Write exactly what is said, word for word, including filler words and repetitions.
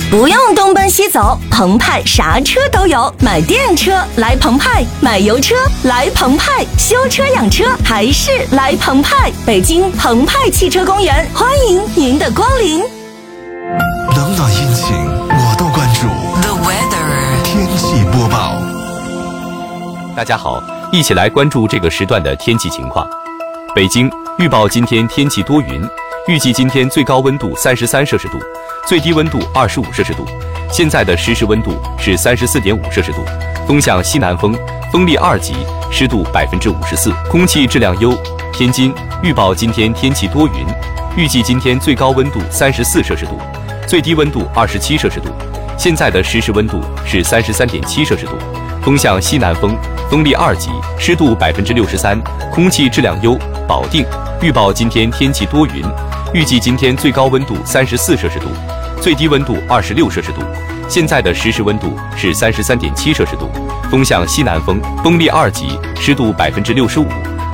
不用东奔西走，澎湃啥车都有。买电车来澎湃，买油车来澎湃，修车养车还是来澎湃。北京澎湃汽车公园，欢迎您的光临。 冷暖阴晴我都关注。 The weather 天气播报。 大家好，一起来关注这个时段的天气情况。北京预报今天天气多云，预计今天最高温度三十三摄氏度，最低温度二十五摄氏度。现在的实时温度是三十四点五摄氏度，风向西南风，风力二级，湿度百分之五十四，空气质量优。天津预报今天天气多云，预计今天最高温度三十四摄氏度，最低温度二十七摄氏度。现在的实时温度是三十三点七摄氏度，风向西南风，风力二级，湿度百分之六十三，空气质量优。保定预报今天天气多云，预计今天最高温度三十四摄氏度，最低温度二十六摄氏度。现在的实时温度是三十三点七摄氏度，风向西南风，风力二级，湿度百分之六十五，